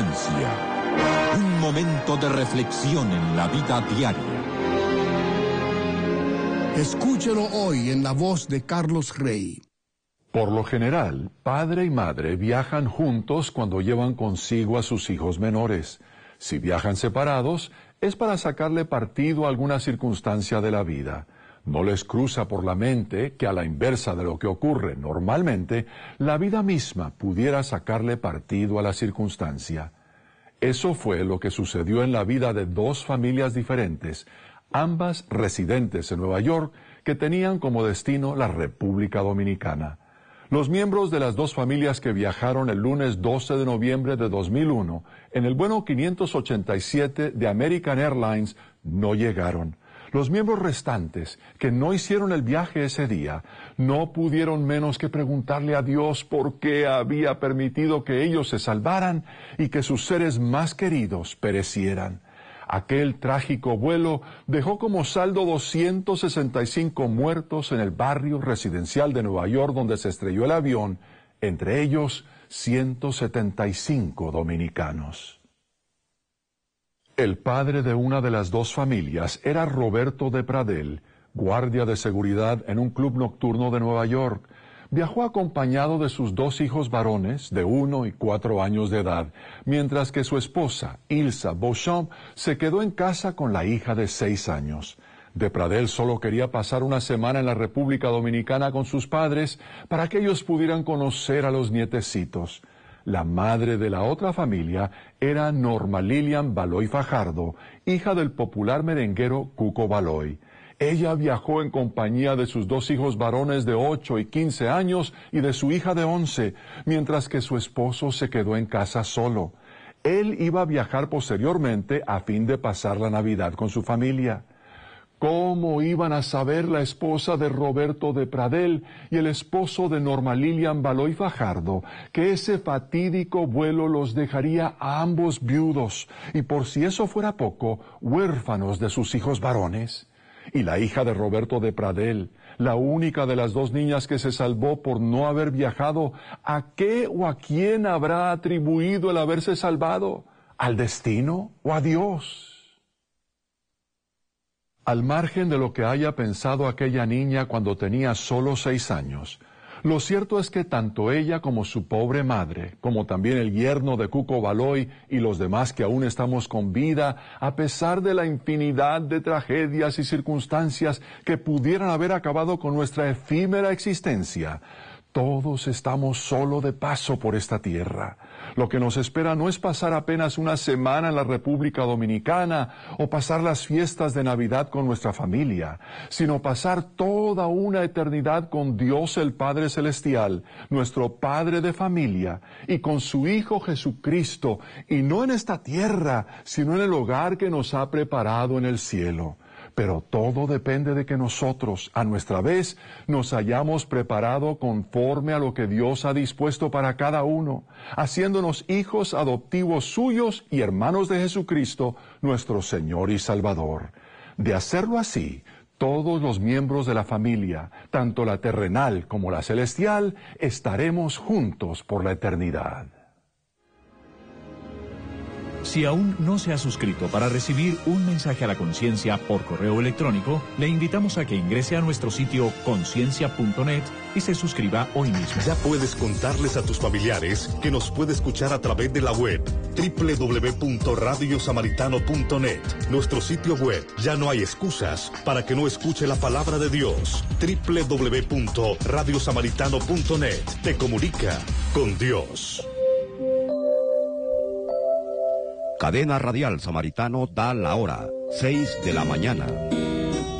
conciencia. Un momento de reflexión en la vida diaria. Escúchelo hoy en la voz de Carlos Rey. Por lo general, padre y madre viajan juntos cuando llevan consigo a sus hijos menores. Si viajan separados, es para sacarle partido a alguna circunstancia de la vida. No les cruza por la mente que, a la inversa de lo que ocurre normalmente, la vida misma pudiera sacarle partido a la circunstancia. Eso fue lo que sucedió en la vida de dos familias diferentes, ambas residentes en Nueva York, que tenían como destino la República Dominicana. Los miembros de las dos familias que viajaron el lunes 12 de noviembre de 2001 en el vuelo 587 de American Airlines no llegaron. Los miembros restantes, que no hicieron el viaje ese día, no pudieron menos que preguntarle a Dios por qué había permitido que ellos se salvaran y que sus seres más queridos perecieran. Aquel trágico vuelo dejó como saldo 265 muertos en el barrio residencial de Nueva York donde se estrelló el avión, entre ellos 175 dominicanos. El padre de una de las dos familias era Roberto de Pradel, guardia de seguridad en un club nocturno de Nueva York. Viajó acompañado de sus dos hijos varones de 1 y 4 años de edad, mientras que su esposa, Ilsa Beauchamp, se quedó en casa con la hija de 6 años. De Pradel solo quería pasar una semana en la República Dominicana con sus padres para que ellos pudieran conocer a los nietecitos. La madre de la otra familia era Norma Lilian Baloy Fajardo, hija del popular merenguero Cuco Baloy. Ella viajó en compañía de sus dos hijos varones de 8 y 15 años y de su hija de 11, mientras que su esposo se quedó en casa solo. Él iba a viajar posteriormente a fin de pasar la Navidad con su familia. ¿Cómo iban a saber la esposa de Roberto de Pradel y el esposo de Norma Lilian Baloy Fajardo que ese fatídico vuelo los dejaría a ambos viudos y, por si eso fuera poco, huérfanos de sus hijos varones? Y la hija de Roberto de Pradel, la única de las dos niñas que se salvó por no haber viajado, ¿a qué o a quién habrá atribuido el haberse salvado? ¿Al destino o a Dios? Al margen de lo que haya pensado aquella niña cuando tenía solo 6 años, lo cierto es que tanto ella como su pobre madre, como también el yerno de Cuco Baloy y los demás que aún estamos con vida, a pesar de la infinidad de tragedias y circunstancias que pudieran haber acabado con nuestra efímera existencia, todos estamos solo de paso por esta tierra. Lo que nos espera no es pasar apenas una semana en la República Dominicana o pasar las fiestas de Navidad con nuestra familia, sino pasar toda una eternidad con Dios el Padre Celestial, nuestro Padre de familia, y con su Hijo Jesucristo, y no en esta tierra, sino en el hogar que nos ha preparado en el cielo. Pero todo depende de que nosotros, a nuestra vez, nos hayamos preparado conforme a lo que Dios ha dispuesto para cada uno, haciéndonos hijos adoptivos suyos y hermanos de Jesucristo, nuestro Señor y Salvador. De hacerlo así, todos los miembros de la familia, tanto la terrenal como la celestial, estaremos juntos por la eternidad. Si aún no se ha suscrito para recibir un mensaje a la conciencia por correo electrónico, le invitamos a que ingrese a nuestro sitio conciencia.net y se suscriba hoy mismo. Ya puedes contarles a tus familiares que nos puede escuchar a través de la web www.radiosamaritano.net. Nuestro sitio web, ya no hay excusas para que no escuche la palabra de Dios. www.radiosamaritano.net. Te comunica con Dios. Cadena Radial Samaritano da la hora, 6 de la mañana.